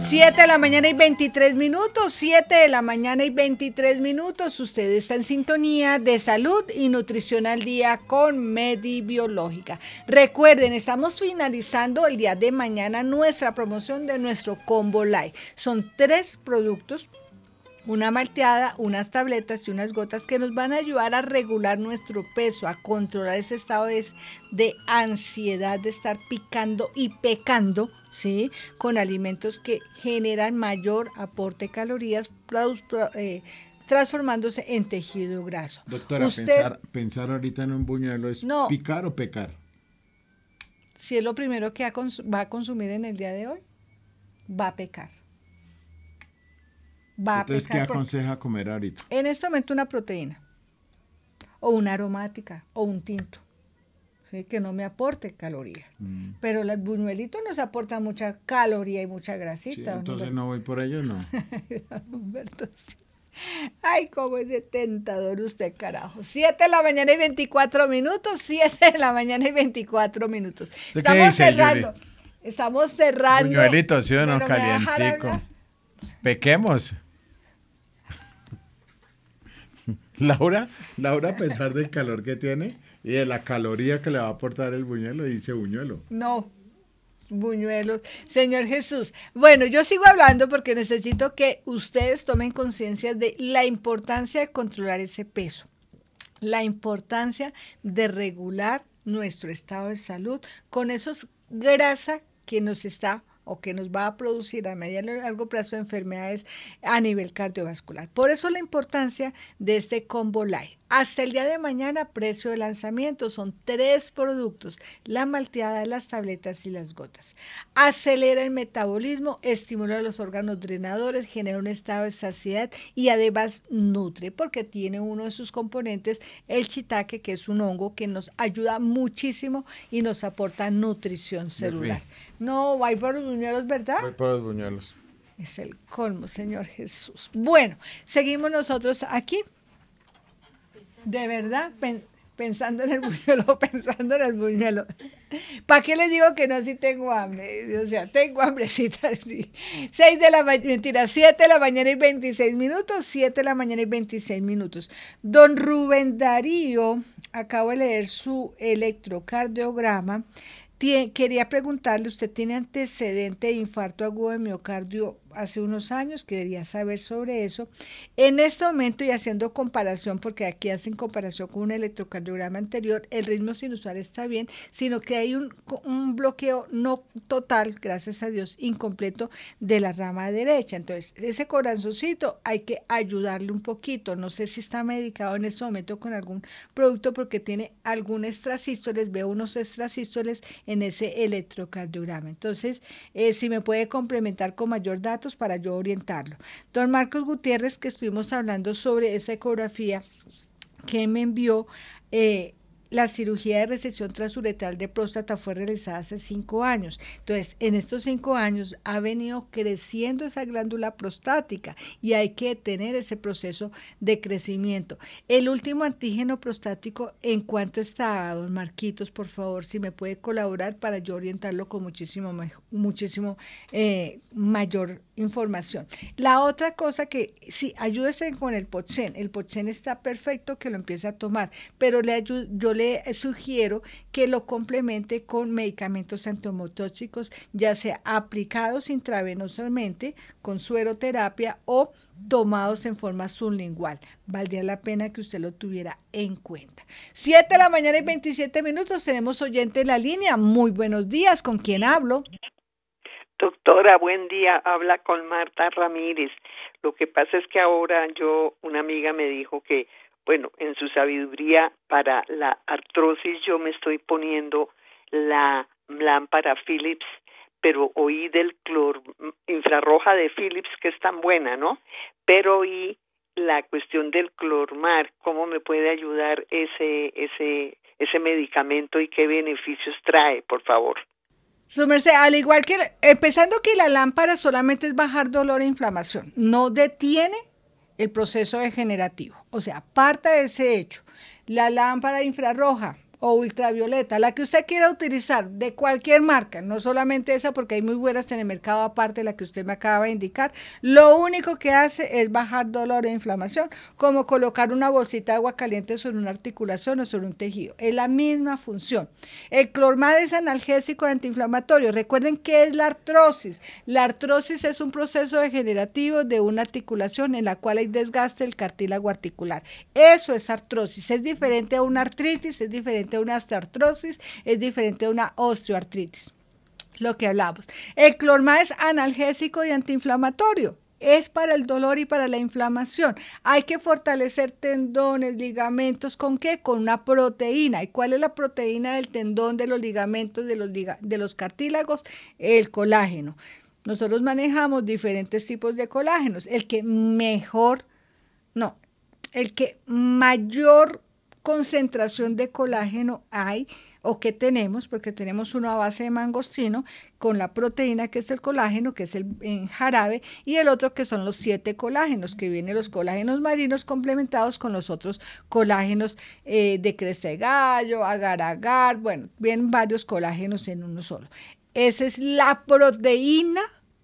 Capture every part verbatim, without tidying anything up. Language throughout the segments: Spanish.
siete de la mañana y veintitrés minutos, siete de la mañana y veintitrés minutos. Usted está en sintonía de salud y nutrición al día con Medibiológica. Recuerden, estamos finalizando el día de mañana nuestra promoción de nuestro Combo Light. Son tres productos, una malteada, unas tabletas y unas gotas que nos van a ayudar a regular nuestro peso, a controlar ese estado de, de ansiedad, de estar picando y pecando, ¿sí? Con alimentos que generan mayor aporte de calorías, eh, transformándose en tejido graso. Doctora, Usted, pensar, pensar ahorita en un buñuelo es no, picar o pecar. Si es lo primero que va a consumir en el día de hoy, va a pecar. Va Entonces, a pecar. ¿qué aconseja comer ahorita? En este momento una proteína, o una aromática, o un tinto, ¿sí? Que no me aporte caloría. Mm. Pero los buñuelitos nos aportan mucha caloría y mucha grasita. Sí, entonces no voy por ellos, no. Ay, cómo es de tentador usted, carajo. siete de la mañana y veinticuatro minutos, siete de la mañana y veinticuatro minutos. Estamos dice, cerrando. Yuri? Estamos cerrando. Buñuelito, ¿sí o no? Calientico. Pequemos. Laura, Laura, a pesar del calor que tiene y de la caloría que le va a aportar el buñuelo, dice buñuelo. No, buñuelos. Señor Jesús, bueno, yo sigo hablando porque necesito que ustedes tomen conciencia de la importancia de controlar ese peso, la importancia de regular nuestro estado de salud con esos grasa que nos está o que nos va a producir a mediano y largo plazo enfermedades a nivel cardiovascular. Por eso la importancia de este Combo Light. Hasta el día de mañana, precio de lanzamiento, son tres productos, la malteada, las tabletas y las gotas. Acelera el metabolismo, estimula los órganos drenadores, genera un estado de saciedad y además nutre, porque tiene uno de sus componentes, el shiitake, que es un hongo que nos ayuda muchísimo y nos aporta nutrición celular. No, va por los buñuelos, ¿verdad? Voy por los buñuelos. Es el colmo, Señor Jesús. Bueno, seguimos nosotros aquí. De verdad, pen, pensando en el buñuelo, pensando en el buñuelo. ¿Para qué les digo que no si tengo hambre? O sea, tengo hambrecita. Sí. seis de la mañana, mentira, siete de la mañana y veintiséis minutos, siete de la mañana y veintiséis minutos. Don Rubén Darío, acabo de leer su electrocardiograma. Tien, quería preguntarle, ¿usted tiene antecedente de infarto agudo de miocardio hace unos años? Quería saber sobre eso. En este momento, y haciendo comparación, porque aquí hacen comparación con un electrocardiograma anterior, el ritmo sinusal está bien, sino que hay un, un bloqueo no total, gracias a Dios, incompleto de la rama derecha. Entonces, ese corazoncito hay que ayudarle un poquito. No sé si está medicado en este momento con algún producto porque tiene algún extrasístoles, veo unos extrasístoles en ese electrocardiograma. Entonces, eh, si me puede complementar con mayor datos para yo orientarlo. Don Marcos Gutiérrez, que estuvimos hablando sobre esa ecografía que me envió, eh, la cirugía de resección transuretral de próstata fue realizada hace cinco años. Entonces, en estos cinco años ha venido creciendo esa glándula prostática y hay que detener ese proceso de crecimiento. El último antígeno prostático, ¿en cuánto está, don Marquitos? Por favor, si me puede colaborar para yo orientarlo con muchísimo, muchísimo eh, mayor información. La otra cosa que, sí, ayúdese con el Potzen. El Potzen está perfecto que lo empiece a tomar, pero le ayudo, yo le sugiero que lo complemente con medicamentos antihomotóxicos, ya sea aplicados intravenosamente con sueroterapia o tomados en forma sublingual. Valdría la pena que usted lo tuviera en cuenta. siete de la mañana y veintisiete minutos, tenemos oyente en la línea. Muy buenos días, ¿con quién hablo? Doctora, buen día. Habla con Marta Ramírez. Lo que pasa es que ahora yo, una amiga me dijo que, bueno, en su sabiduría para la artrosis yo me estoy poniendo la lámpara Philips, pero oí del clor infrarroja de Philips que es tan buena, ¿no? Pero oí la cuestión del Clormar, ¿cómo me puede ayudar ese ese ese medicamento y qué beneficios trae, por favor? Su merced, al igual que, empezando que la lámpara solamente es bajar dolor e inflamación, no detiene el proceso degenerativo. O sea, parta de ese hecho. La lámpara infrarroja, o ultravioleta, la que usted quiera utilizar, de cualquier marca, no solamente esa, porque hay muy buenas en el mercado aparte de la que usted me acaba de indicar. Lo único que hace es bajar dolor e inflamación, como colocar una bolsita de agua caliente sobre una articulación o sobre un tejido. Es la misma función. El Clormad es analgésico y antiinflamatorio. Recuerden qué es la artrosis. La artrosis es un proceso degenerativo de una articulación en la cual hay desgaste del cartílago articular. Eso es artrosis. Es diferente a una artritis, es diferente a una osteoartrosis, es diferente a una osteoartritis. Lo que hablamos. El Clormad es analgésico y antiinflamatorio. Es para el dolor y para la inflamación. Hay que fortalecer tendones, ligamentos, ¿con qué? Con una proteína. ¿Y cuál es la proteína del tendón, de los ligamentos, de los, liga, de los cartílagos? El colágeno. Nosotros manejamos diferentes tipos de colágenos. El que mejor, no, el que mayor concentración de colágeno hay o que tenemos, porque tenemos una base de mangostino con la proteína que es el colágeno, que es el en jarabe, y el otro que son los siete colágenos, que vienen los colágenos marinos complementados con los otros colágenos eh, de cresta de gallo, agar-agar, bueno, vienen varios colágenos en uno solo. Esa es la proteína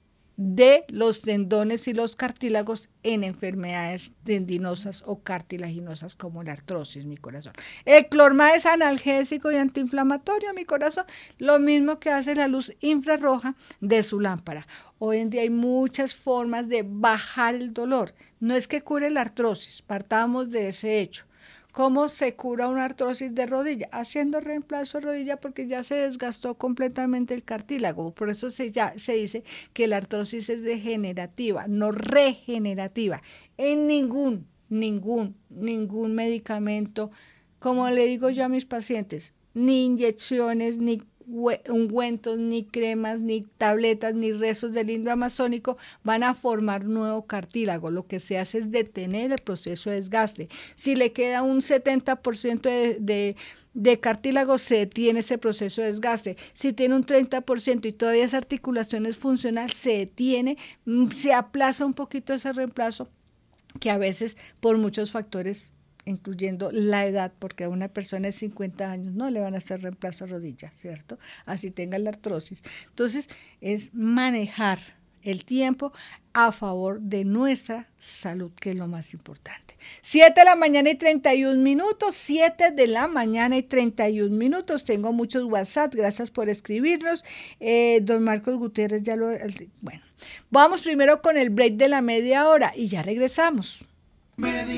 de los tendones y los cartílagos en enfermedades tendinosas o cartilaginosas como la artrosis, mi corazón. El Clormad es analgésico y antiinflamatorio, mi corazón, lo mismo que hace la luz infrarroja de su lámpara. Hoy en día hay muchas formas de bajar el dolor. No es que cure la artrosis, partamos de ese hecho. ¿Cómo se cura una artrosis de rodilla? Haciendo reemplazo de rodilla porque ya se desgastó completamente el cartílago. Por eso se, ya, se dice que la artrosis es degenerativa, no regenerativa. En ningún, ningún, ningún medicamento, como le digo yo a mis pacientes, ni inyecciones, ni ungüentos, ni cremas, ni tabletas, ni rezos del lindo amazónico van a formar nuevo cartílago. Lo que se hace es detener el proceso de desgaste. Si le queda un setenta por ciento de, de, de cartílago, se detiene ese proceso de desgaste. Si tiene un treinta por ciento y todavía esa articulación es funcional, se detiene, se aplaza un poquito ese reemplazo, que a veces por muchos factores, incluyendo la edad, porque a una persona de cincuenta años no le van a hacer reemplazo a rodilla, ¿cierto? Así tenga la artrosis. Entonces, es manejar el tiempo a favor de nuestra salud, que es lo más importante. siete de la mañana y treinta y un minutos, siete de la mañana y treinta y un minutos. Tengo muchos WhatsApp, gracias por escribirnos. Eh, don Marcos Gutiérrez ya lo... Bueno, vamos primero con el break de la media hora y ya regresamos.